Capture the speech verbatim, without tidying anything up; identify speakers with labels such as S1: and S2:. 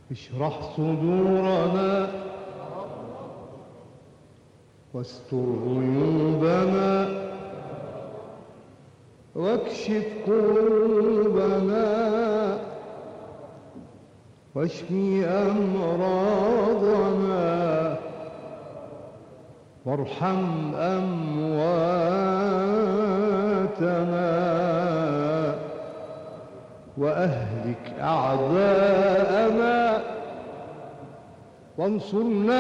S1: اشرح صدورنا واستر عيوبنا واكشف قلوبنا واشفي أمراضنا وارحم أمواتنا وأهلك أعداءنا وانصرنا